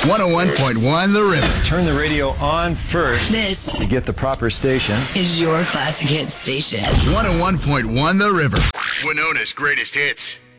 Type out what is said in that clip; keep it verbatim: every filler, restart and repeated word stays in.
one oh one point one The River. Turn the radio on first This to get the proper station. is your classic hit station. one oh one point one The River. Winona's greatest hits.